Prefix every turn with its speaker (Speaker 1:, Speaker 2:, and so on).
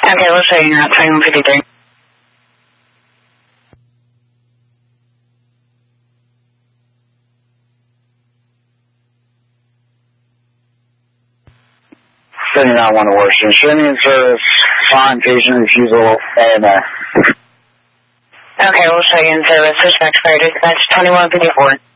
Speaker 1: Okay, we'll show you now, 2153.
Speaker 2: Setting out one to Washington. Showing service, fine, patient refusal, AMA.
Speaker 1: Okay, we'll show you in service. Dispatch fire dispatch 2154.